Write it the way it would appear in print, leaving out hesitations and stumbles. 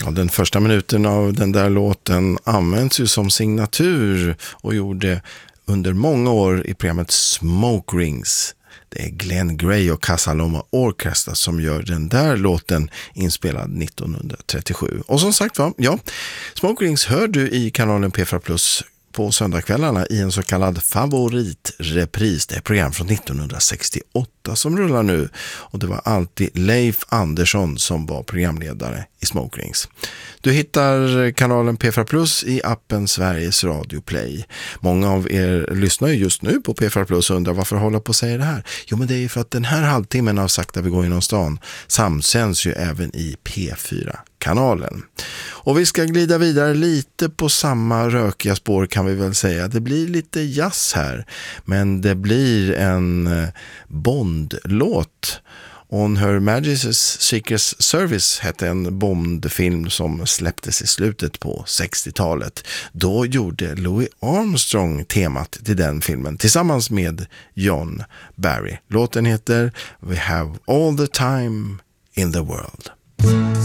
Ja, den första minuten av den där låten används ju som signatur och gjorde under många år i programmet Smoke Rings. Det är Glenn Gray och Casaloma Orchestra som gör den där låten inspelad 1937. Och som sagt Smoke Rings hör du i kanalen P4 Plus på söndagskvällarna i en så kallad favoritrepris. Det är program från 1968 som rullar nu och det var alltid Leif Andersson som var programledare i Smoke Rings. Du hittar kanalen P4 Plus i appen Sveriges Radio Play. Många av er lyssnar ju just nu på P4 Plus och undrar varför jag håller på att säga det här. Jo, men det är ju för att den här halvtimmen av Sakta vi går genom stan samsänds ju även i P4-kanalen. Och vi ska glida vidare lite på samma rökiga spår kan vi väl säga. Det blir lite jazz här, men det blir en Bond-låt. On Her Majesty's Secret Service hette en Bond-film som släpptes i slutet på 60-talet. Då gjorde Louis Armstrong temat till den filmen tillsammans med John Barry. Låten heter We Have All the Time in the World.